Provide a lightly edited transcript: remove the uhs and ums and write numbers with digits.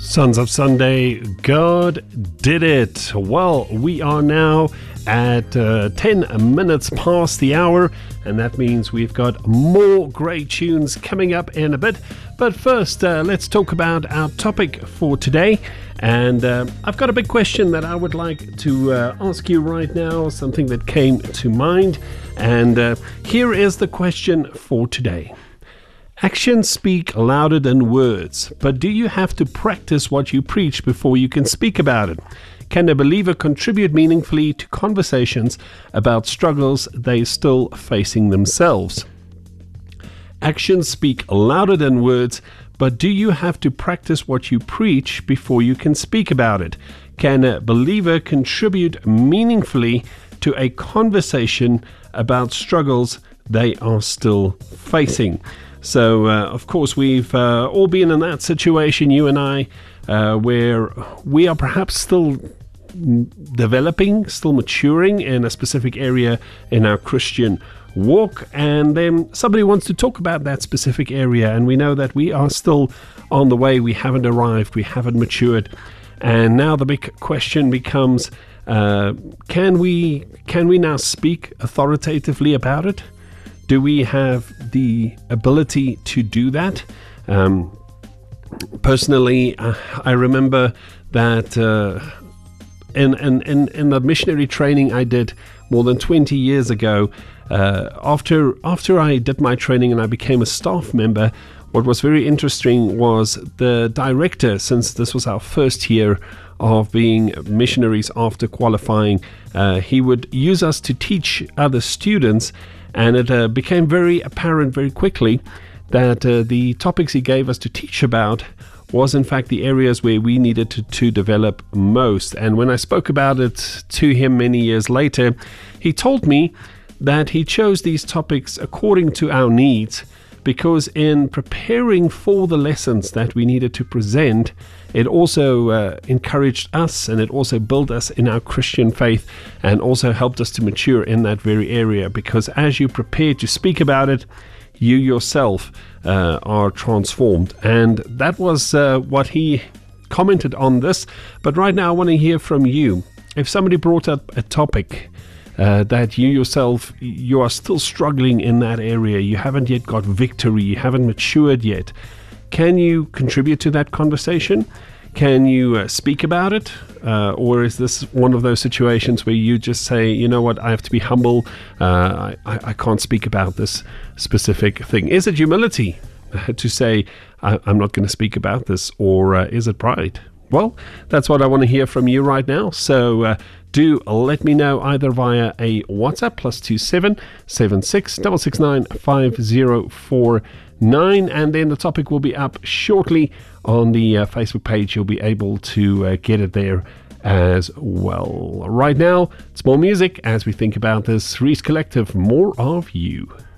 Sons of Sunday, God did it. Well, we are now at 10 minutes past the hour, and that means we've got more great tunes coming up in a bit. But first, let's talk about our topic for today. And I've got a big question that I would like to ask you right now, something that came to mind. And here is the question for today. Actions speak louder than words, but do you have to practice what you preach before you can speak about it? Can a believer contribute meaningfully to conversations about struggles they're still facing themselves? Actions speak louder than words, but do you have to practice what you preach before you can speak about it? Can a believer contribute meaningfully to a conversation about struggles they are still facing? So, of course, we've all been in that situation, you and I, where we are perhaps still developing, still maturing in a specific area in our Christian walk, and then somebody wants to talk about that specific area, and we know that we are still on the way, we haven't arrived, we haven't matured, and now the big question becomes, can we now speak authoritatively about it? Do we have the ability to do that? Personally, I remember that in the missionary training I did more than 20 years ago, after I did my training and I became a staff member, what was very interesting was the director, since this was our first year of being missionaries after qualifying, he would use us to teach other students. And it became very apparent very quickly that the topics he gave us to teach about was in fact the areas where we needed to develop most. And when I spoke about it to him many years later, he told me that he chose these topics according to our needs, because in preparing for the lessons that we needed to present, it also encouraged us, and it also built us in our Christian faith, and also helped us to mature in that very area, because as you prepare to speak about it, you yourself are transformed. And that was what he commented on this. But right now I want to hear from you. If somebody brought up a topic that you yourself, you are still struggling in that area, you haven't yet got victory, you haven't matured yet, can you contribute to that conversation? Can you speak about it? Or is this one of those situations where you just say, you know what, I have to be humble, I can't speak about this specific thing? Is it humility to say, I'm not going to speak about this, or is it pride? Well, that's what I want to hear from you right now. So do let me know either via a WhatsApp +27 76 669 5049, and then the topic will be up shortly on the Facebook page. You'll be able to get it there as well. Right now, it's more music as we think about this. Reese Collective, More of You.